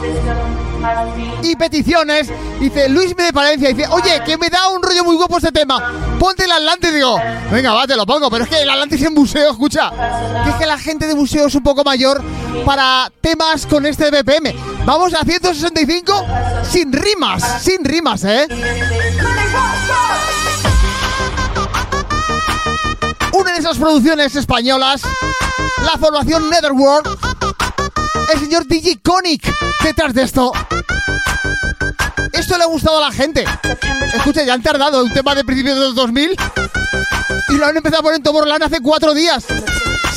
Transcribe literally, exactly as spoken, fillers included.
y peticiones. Dice Luis de Palencia, dice, oye, que me da un rollo muy guapo este tema, ponte el Atlantis. Digo, venga, va, te lo pongo, pero es que el Atlantis en museo, escucha, que es que la gente de museo es un poco mayor para temas con este B P M. Vamos a ciento sesenta y cinco sin rimas, sin rimas, ¿eh? Una de esas producciones españolas, la formación Netherworld, el señor D J Conic detrás de esto. Esto le ha gustado a la gente. Escucha, ya han tardado un tema de principios de los dos mil y lo han empezado a poner en Tomorrowland hace cuatro días.